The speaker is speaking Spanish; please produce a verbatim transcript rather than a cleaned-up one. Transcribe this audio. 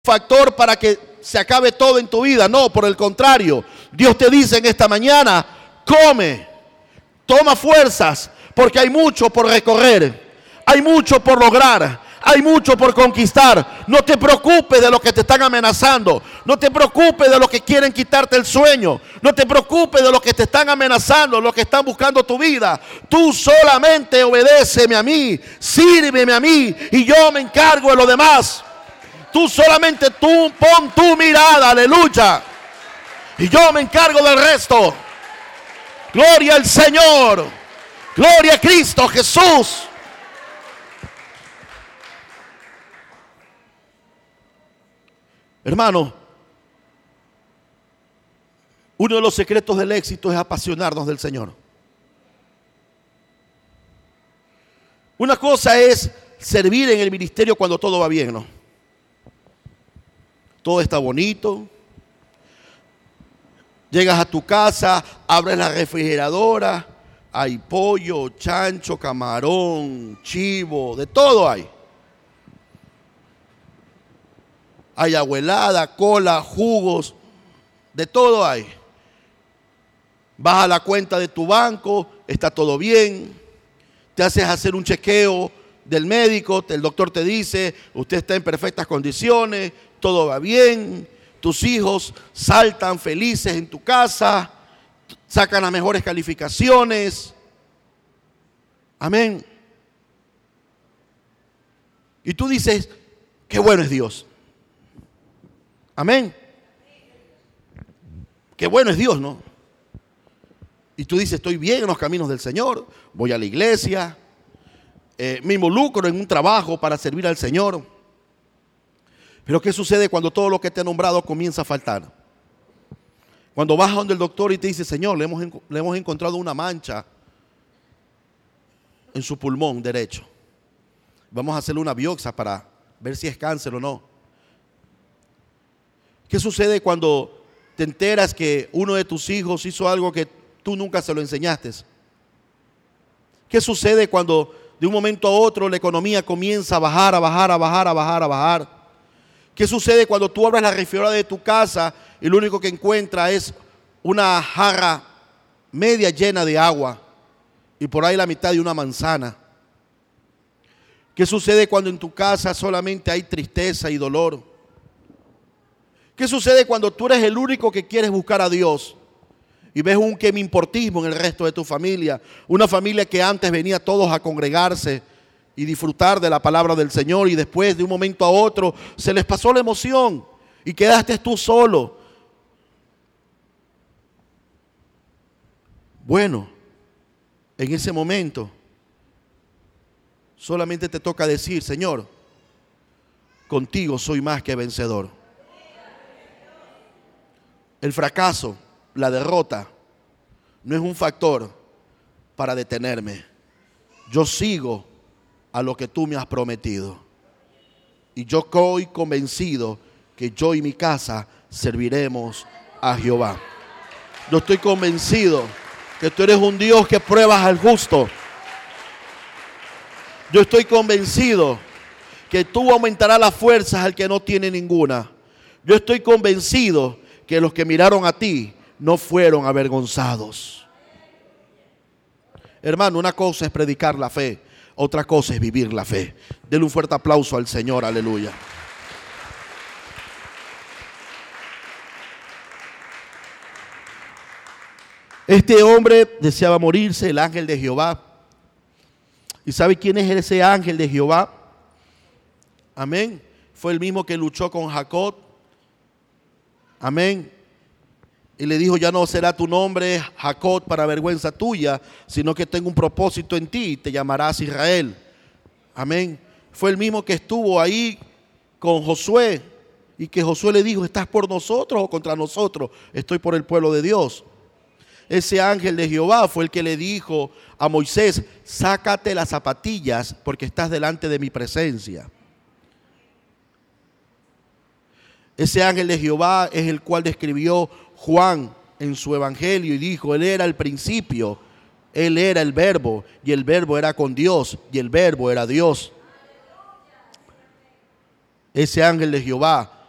factor para que se acabe todo en tu vida. No, por el contrario, Dios te dice en esta mañana: come, toma fuerzas, porque hay mucho por recorrer, hay mucho por lograr, hay mucho por conquistar. No te preocupes de lo que te están amenazando, no te preocupes de lo que quieren quitarte el sueño, no te preocupes de lo que te están amenazando, lo que están buscando tu vida. Tú solamente obedéceme a mí, sírveme a mí, y yo me encargo de lo demás. Tú solamente tú pon tu mirada, aleluya, y yo me encargo del resto. Gloria al Señor, gloria a Cristo Jesús. Hermano, uno de los secretos del éxito es apasionarnos del Señor. Una cosa es servir en el ministerio cuando todo va bien, ¿no? Todo está bonito. Llegas a tu casa, abres la refrigeradora, hay pollo, chancho, camarón, chivo, de todo hay. Hay agua helada, cola, jugos, de todo hay. Vas a la cuenta de tu banco, está todo bien. Te haces hacer un chequeo del médico, el doctor te dice: usted está en perfectas condiciones, todo va bien. Tus hijos saltan felices en tu casa, sacan las mejores calificaciones. Amén. Y tú dices: qué bueno es Dios. Amén. Qué bueno es Dios, ¿no? Y tú dices: estoy bien en los caminos del Señor, voy a la iglesia, eh, me involucro en un trabajo para servir al Señor. Pero ¿qué sucede cuando todo lo que te he nombrado comienza a faltar? Cuando vas a donde el doctor y te dice: Señor, le hemos, le hemos encontrado una mancha en su pulmón derecho. Vamos a hacerle una biopsia para ver si es cáncer o no. ¿Qué sucede cuando te enteras que uno de tus hijos hizo algo que tú nunca se lo enseñaste? ¿Qué sucede cuando de un momento a otro la economía comienza a bajar, a bajar, a bajar, a bajar, a bajar? ¿Qué sucede cuando tú abres la refrigeradora de tu casa y lo único que encuentras es una jarra media llena de agua y por ahí la mitad de una manzana? ¿Qué sucede cuando en tu casa solamente hay tristeza y dolor? ¿Qué sucede cuando tú eres el único que quieres buscar a Dios y ves un que me importismo en el resto de tu familia? Una familia que antes venía todos a congregarse y disfrutar de la palabra del Señor, y después de un momento a otro se les pasó la emoción y quedaste tú solo. Bueno, en ese momento solamente te toca decir: Señor, contigo soy más que vencedor. El fracaso, la derrota, no es un factor para detenerme. Yo sigo a lo que tú me has prometido. Y yo estoy convencido que yo y mi casa serviremos a Jehová. Yo estoy convencido que tú eres un Dios que pruebas al justo. Yo estoy convencido que tú aumentarás las fuerzas al que no tiene ninguna. Yo estoy convencido que los que miraron a ti no fueron avergonzados. Hermano, una cosa es predicar la fe, otra cosa es vivir la fe. Denle un fuerte aplauso al Señor, aleluya. Este hombre deseaba morirse, el ángel de Jehová. ¿Y sabe quién es ese ángel de Jehová? Amén. Fue el mismo que luchó con Jacob. Amén. Y le dijo: ya no será tu nombre Jacob para vergüenza tuya, sino que tengo un propósito en ti, te llamarás Israel. Amén. Fue el mismo que estuvo ahí con Josué y que Josué le dijo: ¿estás por nosotros o contra nosotros? Estoy por el pueblo de Dios. Ese ángel de Jehová fue el que le dijo a Moisés: sácate las zapatillas porque estás delante de mi presencia. Ese ángel de Jehová es el cual describió Juan en su evangelio y dijo: él era el principio, él era el verbo, y el verbo era con Dios, y el verbo era Dios. Ese ángel de Jehová